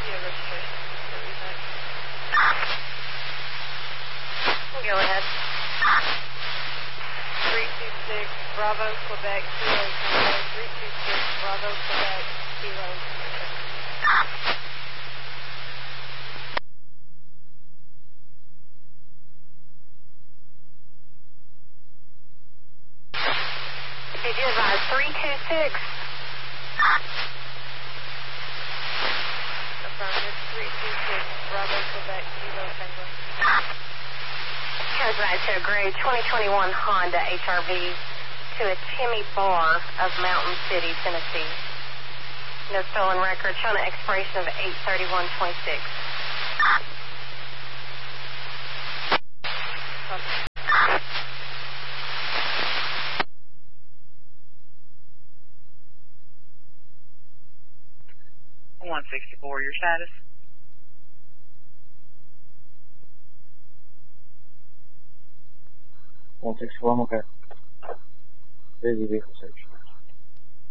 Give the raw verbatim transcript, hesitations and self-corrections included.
Go ahead. three two six, Bravo, Quebec, Kilo, Tango. three two six, Bravo, Quebec, Kilo, Tango. Did you advise three two six? Affirmative, three two six, Bravo, Quebec, Kilo, Tango. Advise to a gray twenty twenty-one Honda H R V to a Timmy Bar of Mountain City, Tennessee. No stolen record, showing an expiration of eight thirty-one twenty-six. one sixty-four, your status? one sixty-four, I'm okay. Busy vehicle search.